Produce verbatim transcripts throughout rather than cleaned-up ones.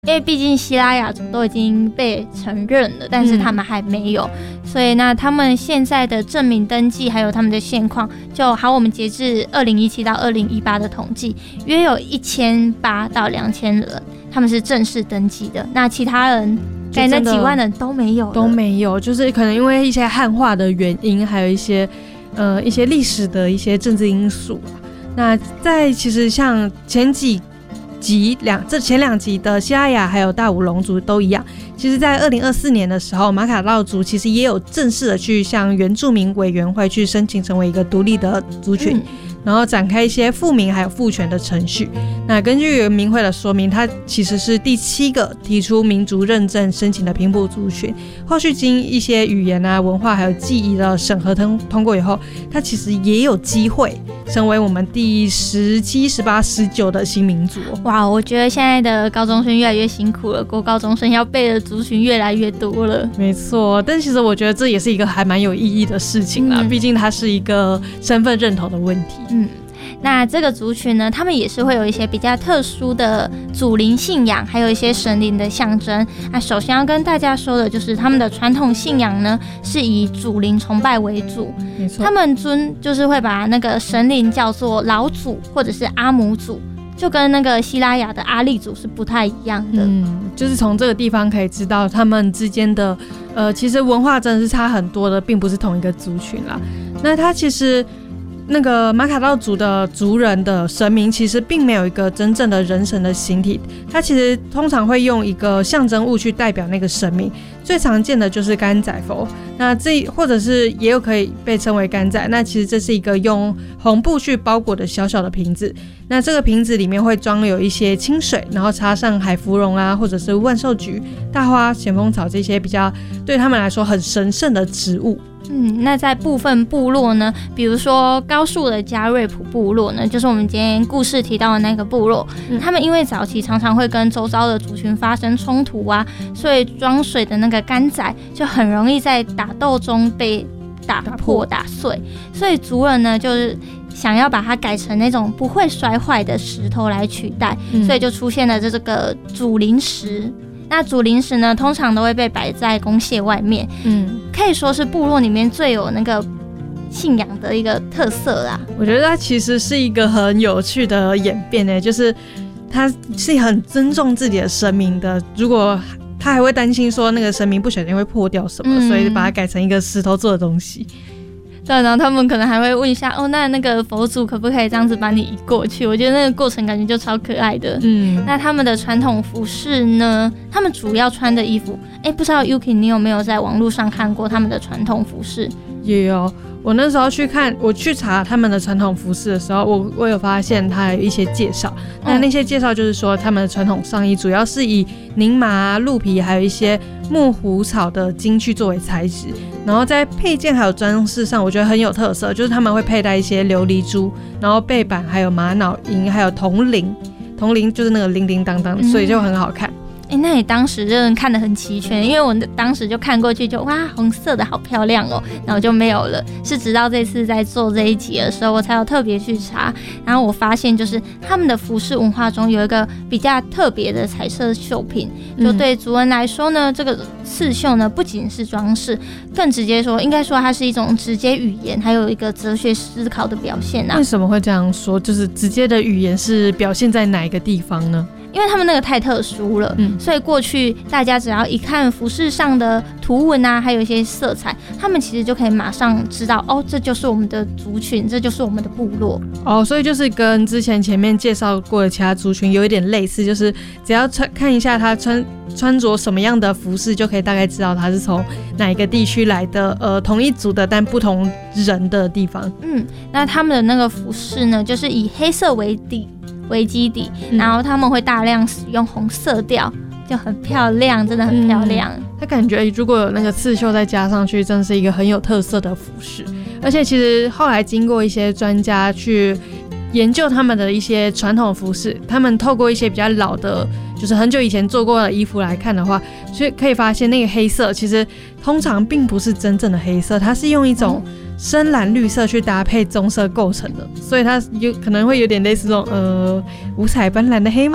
因为毕竟西拉雅族都已经被承认了，但是他们还没有，嗯、所以那他们现在的证明登记还有他们的现况，就好，我们截至二零一七到二零一八的统计，约有一千八到两千人，他们是正式登记的，那其他人。感觉那几万人都没有了， 都没有，就是可能因为一些汉化的原因，还有一些呃一些历史的一些政治因素。那在其实像前几集两这前两集的西拉雅还有大武龙族都一样，其实在二零二四年的时候，马卡道族其实也有正式的去向原住民委员会去申请成为一个独立的族群。嗯，然后展开一些复名还有复权的程序。那根据原民会的说明，它其实是第七个提出民族认证申请的平埔族群。后续经一些语言啊、文化还有记忆的审核通通过以后，它其实也有机会成为我们第十七、十八、十九的新民族。 哇，我觉得现在的高中生越来越辛苦了，国高中生要背的族群越来越多了。 没错，但其实我觉得这也是一个还蛮有意义的事情啦，嗯、毕竟它是一个身份认同的问题。 嗯，那这个族群呢，他们也是会有一些比较特殊的祖灵信仰，还有一些神灵的象征。那首先要跟大家说的就是他们的传统信仰呢，是以祖灵崇拜为主。 没错， 他们尊就是会把那个神灵叫做老祖或者是阿姆祖，就跟那个西拉雅的阿利族是不太一样的。 嗯，就是从这个地方可以知道他们之间的呃，其实文化真的是差很多的，并不是同一个族群啦。那它其实那个马卡道族的族人的神明其实并没有一个真正的人神的形体，它其实通常会用一个象征物去代表那个神明，最常见的就是甘仔佛，那这或者是也有可以被称为甘仔，那其实这是一个用红布去包裹的小小的瓶子，那这个瓶子里面会装有一些清水，然后插上海芙蓉啊，或者是万寿菊、大花、咸丰草这些比较对他们来说很神圣的植物。 嗯，那在部分部落呢，比如说高树的加瑞普部落呢，就是我们今天故事提到的那个部落，嗯、他们因为早期常常会跟周遭的族群发生冲突啊，所以装水的那个甘仔就很容易在打斗中被打破打碎，所以族人呢就是想要把它改成那种不会摔坏的石头来取代，嗯、所以就出现了这个祖灵石。那祖灵石呢，通常都会被摆在公廨外面，嗯，可以说是部落里面最有那个信仰的一个特色啦。 我觉得它其实是一个很有趣的演变诶，就是它是很尊重自己的神明的，如果他还会担心说那个神明不小心会破掉什么，嗯、所以把它改成一个石头做的东西。 对，然后他们可能还会问一下，哦，那那个佛祖可不可以这样子把你移过去？我觉得那个过程感觉就超可爱的。嗯，那他们的传统服饰呢？他们主要穿的衣服，哎，不知道 Yuki 你有没有在网络上看过他们的传统服饰？ 也有，我那时候去看，我去查他们的传统服饰的时候，我我有发现它有一些介绍。那那些介绍就是说，他们的传统上衣主要是以宁麻、鹿皮，还有一些木虎草的茎去作为材质。然后在配件还有装饰上，我觉得很有特色，就是他们会佩戴一些琉璃珠，然后背板还有玛瑙银，还有铜铃，铜铃就是那个铃铃当当，嗯、所以就很好看。 哎，那你当时真的看得很齐全，因为我当时就看过去就哇，红色的好漂亮哦，然后就没有了。是直到这次在做这一集的时候，我才有特别去查，然后我发现就是他们的服饰文化中有一个比较特别的彩色绣品，就对族人来说呢，这个刺绣呢不仅是装饰，更直接说，应该说它是一种直接语言，还有一个哲学思考的表现啊。 为什么会这样说？就是直接的语言是表现在哪一个地方呢？ 因为他们那个太特殊了，嗯、所以过去大家只要一看服饰上的图文啊，还有一些色彩，他们其实就可以马上知道，哦，这就是我们的族群，这就是我们的部落。 哦，所以就是跟之前前面介绍过的其他族群有一点类似，就是只要穿看一下他穿穿着什么样的服饰，就可以大概知道他是从哪一个地区来的，呃，同一族的但不同人的地方。嗯， 那他们的那个服饰呢，就是以黑色为底。为基底，然后他们会大量使用红色调，就很漂亮，真的很漂亮。嗯、 他感觉如果有那个刺绣再加上去，真是一个很有特色的服饰。而且其实后来经过一些专家去研究他们的一些传统服饰，他们透过一些比较老的，就是很久以前做过的衣服来看的话，所以可以发现那个黑色其实通常并不是真正的黑色，它是用一种深蓝绿色去搭配棕色构成的，所以它有可能会有点类似这种呃五彩斑斓的黑吗？ 哦，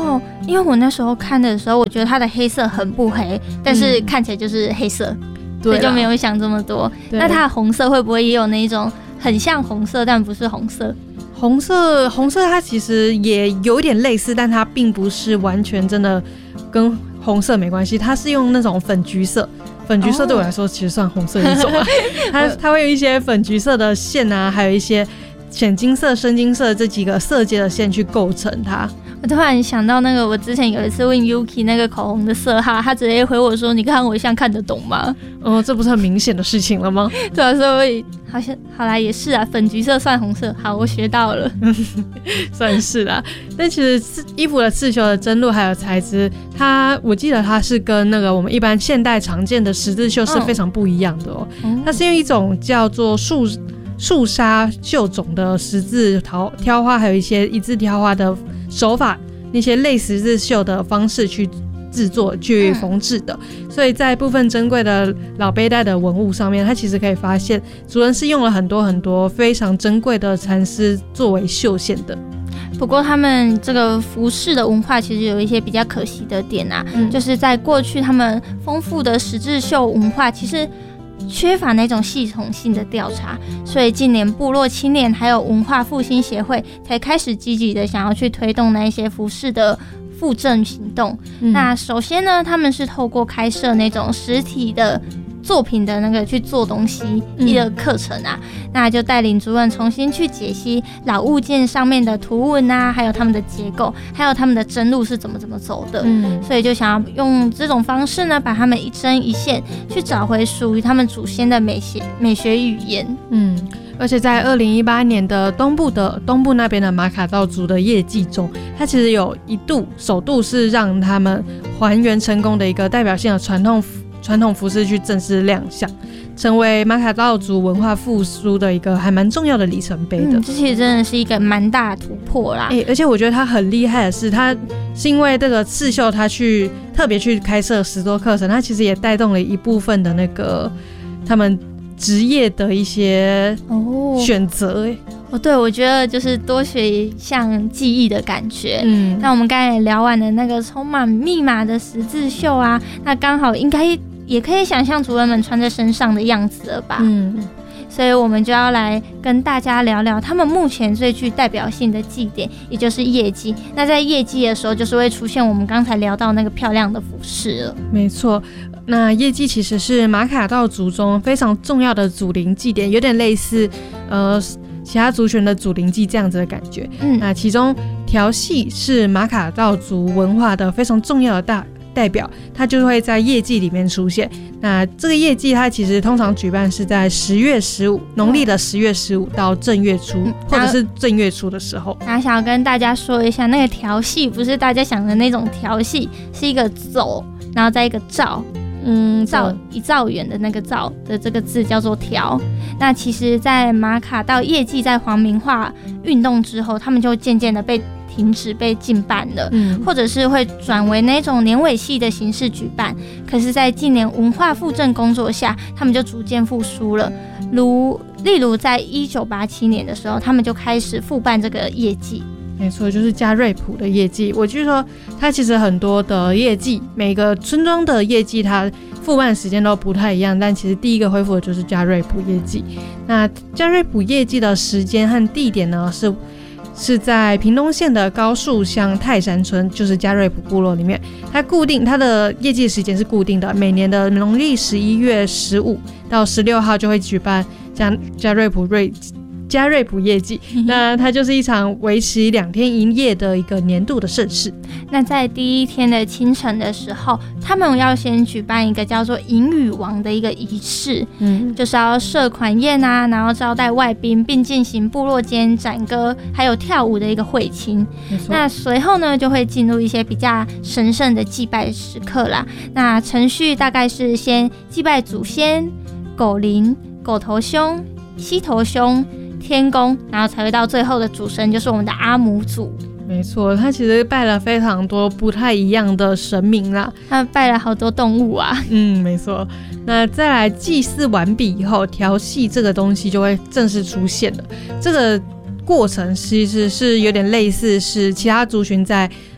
哦，因为我那时候看的时候，我觉得它的黑色很不黑，但是看起来就是黑色，嗯、所以就没有想这么多。那它的红色会不会也有那种很像红色但不是红色？ 红色，红色它其实也有点类似，但它并不是完全真的跟红色没关系，它是用那种粉橘色。粉橘色对我来说其实算红色一种啊， oh. 它它会有一些粉橘色的线啊，还有一些浅金色、深金色这几个色阶的线去构成它。 我突然想到那个，我之前有一次问 Yuki 那个口红的色号，他直接回我说：“你看我像看得懂吗？” 哦，这不是很明显的事情了吗？ 对啊，所以好像好啦，也是啊，粉橘色算红色，好，我学到了， 算是啦。但其实衣服的刺绣的针路还有材质，它我记得它是跟那个我们一般现代常见的十字绣是非常不一样的哦。嗯、它是用一种叫做树树纱绣种的十字桃挑花，还有一些一字挑花的手法，那些类十字绣的方式去制作、去缝制的。嗯、所以在部分珍贵的老背带的文物上面，它其实可以发现，主人是用了很多很多非常珍贵的蚕丝作为绣线的。 不过他们这个服饰的文化其实有一些比较可惜的点啊，嗯、就是在过去他们丰富的十字绣文化其实缺乏那种系统性的调查，所以近年部落青年还有文化复兴协会才开始积极的想要去推动那一些服饰的复振行动。嗯、那首先呢，他们是透过开设那种实体的作品的那个去做东西一个课程啊，嗯、那就带领族人重新去解析老物件上面的图文啊，还有他们的结构，还有他们的针路是怎么怎么走的。嗯，所以就想要用这种方式呢，把他们一针一线去找回属于他们祖先的美学美学语言。 嗯，而且在二零一八年的东部的东部那边的马卡道族的业绩中，它其实有一度首度是让他们还原成功的一个代表性的传统传统服饰去正式亮相，成为马卡道族文化复苏的一个还蛮重要的里程碑的。 嗯、这其实真的是一个蛮大的突破啦。 欸、而且我觉得他很厉害的是，他是因为这个刺绣，他去特别去开设十多课程，他其实也带动了一部分的那个他们职业的一些选择。欸哦，对，我觉得就是多学一项技艺的感觉。嗯，那我们刚才也聊完了那个充满密码的十字绣啊，那刚好应该也可以想象族人们穿在身上的样子了吧？嗯，所以我们就要来跟大家聊聊他们目前最具代表性的祭典，也就是夜祭。那在夜祭的时候，就是会出现我们刚才聊到那个漂亮的服饰了。 没错。那夜祭其实是马卡道族中非常重要的祖灵祭典，有点类似呃其他族群的祖灵祭这样子的感觉。嗯，那其中调戏是马卡道族文化的非常重要的大代表，它就会在夜祭里面出现。那这个夜祭它其实通常举办是在十月十五，农历的十月十五到正月初，嗯、或者是正月初的时候。 那想要跟大家说一下，那个调戏不是大家想的那种调戏，是一个走，然后再一个照。嗯，造一兆元的那个造的这个字叫做调。那其实在马卡道夜祭在皇民化运动之后，他们就渐渐的被停止被禁办了，嗯、或者是会转为那种年尾戏的形式举办。可是在近年文化复振工作下，他们就逐渐复苏了。如例如在一九八七年的时候，他们就开始复办这个夜祭。 没错，就是加瑞普的夜祭。我据说它其实很多的夜祭，每个村庄的夜祭它复办时间都不太一样，但其实第一个恢复的就是加瑞普夜祭。那加瑞普夜祭的时间和地点呢，是是在屏东县的高树乡泰山村，就是加瑞普部落里面。它固定它的夜祭时间是固定的，每年的农历十一月十五到十六号就会举办加加瑞普瑞。加瑞普夜祭，那它就是一场为期两天一夜的一个年度的盛事。 那在第一天的清晨的时候，他们要先举办一个叫做迎雨王的一个仪式，嗯，就是要设款宴啊，然后招待外宾，并进行部落间展歌还有跳舞的一个会亲。那随后呢，就会进入一些比较神圣的祭拜时刻啦。那程序大概是先祭拜祖先、狗灵、狗头兄、西头兄、天公，然后才会到最后的主神，就是我们的阿姆祖。 没错，他其实拜了非常多不太一样的神明啦， 他拜了好多动物啊。 嗯，没错。那再来祭祀完毕以后，调戏这个东西就会正式出现了。这个过程其实是有点类似是其他族群在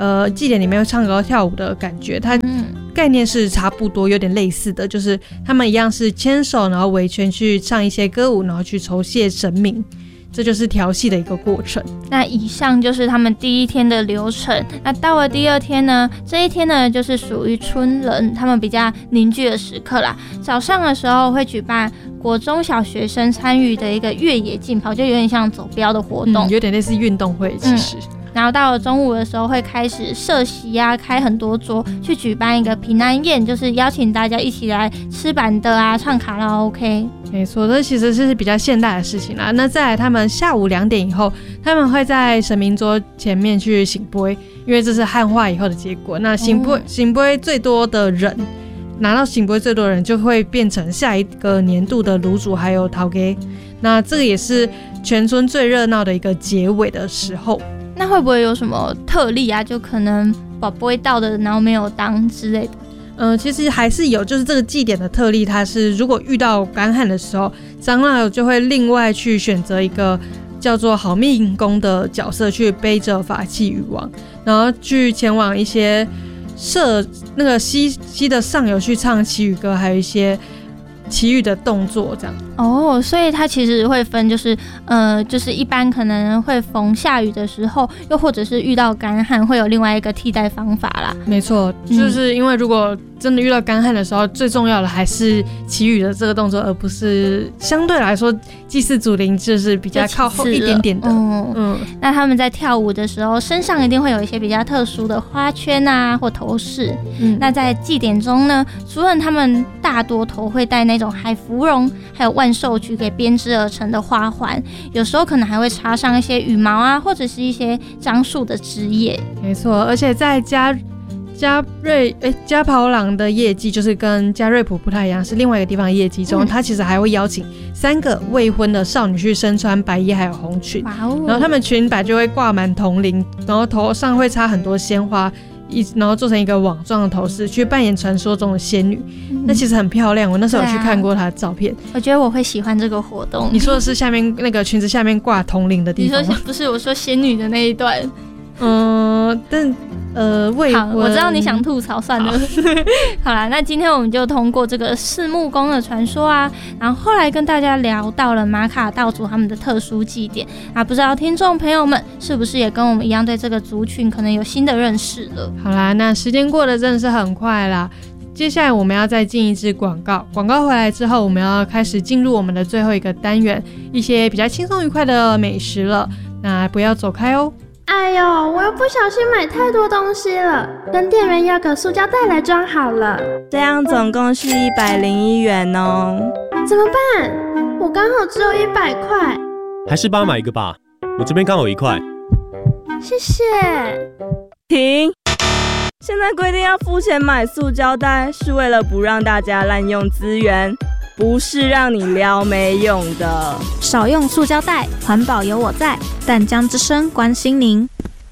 呃祭典里面会唱歌跳舞的感觉，它概念是差不多有点类似的，就是他们一样是牵手然后围圈去唱一些歌舞，然后去酬谢神明，这就是调戏的一个过程。 那以上就是他们第一天的流程。那到了第二天呢，这一天呢就是属于春人他们比较凝聚的时刻啦。早上的时候会举办国中小学生参与的一个越野竞跑，就有点像走标的活动， 嗯、有点类似运动会其实。嗯， 然后到了中午的时候会开始设席啊，开很多桌去举办一个平安宴，就是邀请大家一起来吃板的啊，唱卡拉 OK。 没错，这其实是比较现代的事情啦。那再来，他们下午两点以后，他们会在神明桌前面去醒杯，因为这是汉化以后的结果。那醒杯、哦、醒杯最多的人，拿到醒杯最多的人就会变成下一个年度的炉主还有头家。那这个也是全村最热闹的一个结尾的时候。 那会不会有什么特例啊？就可能宝贝到的，然后没有当之类的？ 嗯、呃，其实还是有，就是这个祭典的特例，它是如果遇到干旱的时候，长老就会另外去选择一个叫做好命公的角色，去背着法器渔网，然后去前往一些社那个溪溪的上游去唱祈雨歌，还有一些祈雨的动作这样。 哦，所以它其实会分，就是呃，就是一般可能会逢下雨的时候，又或者是遇到干旱，会有另外一个替代方法啦。 没错，就是因为如果真的遇到干旱的时候，最重要的还是祈雨的这个动作，而不是相对来说祭祀祖灵就是比较靠后一点点的。 嗯嗯。那他们在跳舞的时候，身上一定会有一些比较特殊的花圈啊或头饰。嗯。那在祭典中呢，族人他们大多头会戴那种海芙蓉还有万寿菊给编织而成的花环，有时候可能还会插上一些羽毛啊，或者是一些樟树的枝叶。 没错，而且在嘉嘉瑞诶嘉袍郎的业绩，就是跟嘉瑞普不太一样，是另外一个地方的业绩中，嗯、他其实还会邀请三个未婚的少女去身穿白衣还有红裙，哇哦、然后他们裙摆就会挂满铜铃，然后头上会插很多鲜花。然后做成一个网状的头饰，去扮演传说中的仙女，嗯、那其实很漂亮。我那时候有去看过她的照片， 我觉得我会喜欢这个活动。 你说的是下面那个裙子下面挂铜铃的地方吗？ 你说不是，我说仙女的那一段。 嗯，但呃，未好，我知道你想吐槽，算了。好, 好啦，那今天我们就通过这个四木宫的传说啊，然后后来跟大家聊到了马卡道族他们的特殊祭典啊，不知道听众朋友们是不是也跟我们一样对这个族群可能有新的认识了？ 好啦，那时间过得真的是很快啦。接下来我们要再进一支广告，广告回来之后，我们要开始进入我们的最后一个单元，一些比较轻松愉快的美食了。那不要走开哦。 哎呦，我又不小心买太多东西了，跟店员要个塑胶袋来装好了。 这样总共是一百零一元哦。 怎么办？我刚好只有一百块。 还是帮他买一个吧，我这边刚好一块。 谢谢。 停！现在规定要付钱买塑胶袋，是为了不让大家滥用资源，不是让你撩没用的。 少用塑胶袋，环保有我在。淡江之声关心您。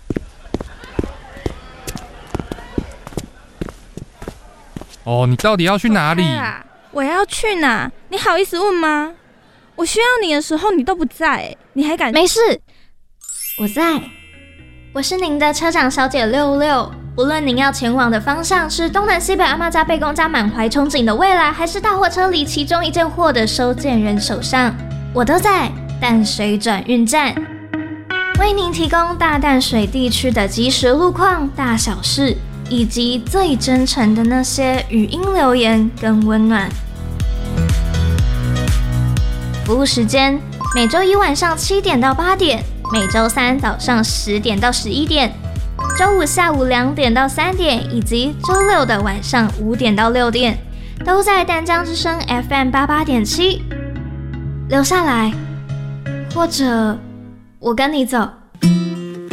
哦，你到底要去哪里？ 我要去哪？你好意思问吗？我需要你的时候你都不在，你还敢？ 没事，我在。我是您的车长小姐六六。无论您要前往的方向是东南西北阿嬷家、贝公家满怀憧憬的未来，还是大货车里其中一件货的收件人手上，我都在淡水转运站，为您提供大淡水地区的即时路况、大小事，以及最真诚的那些语音留言跟温暖。服务时间：每周一晚上七点到八点，每周三早上十点到十一点。周五下午两点到三点，以及周六的晚上五点到六点，都在淡江之声 F M 八八点七。留下来，或者我跟你走。